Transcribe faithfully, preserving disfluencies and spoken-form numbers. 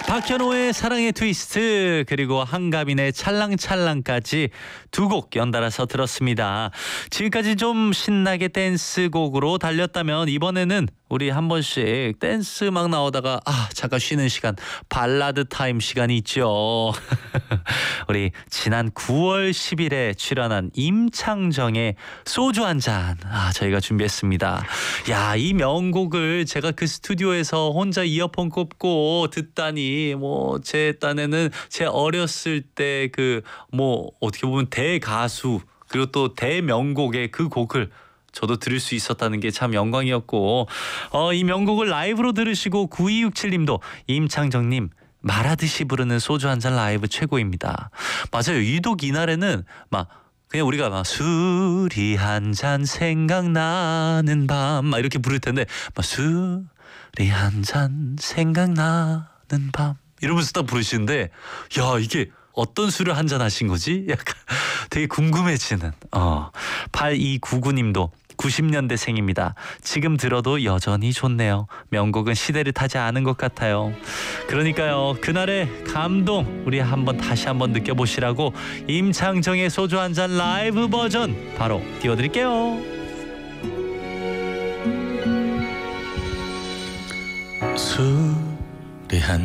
박현호의 사랑의 트위스트 그리고 한가빈의 찰랑찰랑까지 두 곡 연달아서 들었습니다. 지금까지 좀 신나게 댄스곡으로 달렸다면 이번에는 우리 한 번씩 댄스 막 나오다가 아 잠깐 쉬는 시간 발라드 타임 시간이 있죠. 우리 지난 구월 십일에 출연한 임창정의 소주 한 잔 아 저희가 준비했습니다. 야, 이 명곡을 제가 그 스튜디오에서 혼자 이어폰 꽂고 듣다니 뭐 제 딴에는 제 어렸을 때 그 뭐 어떻게 보면 대가수 그리고 또 대명곡의 그 곡을 저도 들을 수 있었다는 게 참 영광이었고 어, 이 명곡을 라이브로 들으시고 구이육칠 님도 임창정님 말하듯이 부르는 소주 한 잔 라이브 최고입니다. 맞아요. 유독 이날에는 막 그냥 우리가 막 술이 한 잔 생각나는 밤 막 이렇게 부를 텐데 막 술이 한 잔 생각나는 밤 이러면서 딱 부르시는데 야 이게 어떤 술을 한잔 하신 거지? 약간 되게 궁금해지는 어. 팔이구구 님도 구십 년대생입니다. 지금 들어도 여전히 좋네요. 명곡은 시대를 타지 않은 것 같아요. 그러니까요. 그날의 감동 우리 한번 다시 한번 느껴보시라고 임창정의 소주 한 잔 라이브 버전 바로 띄워드릴게요. 술이 한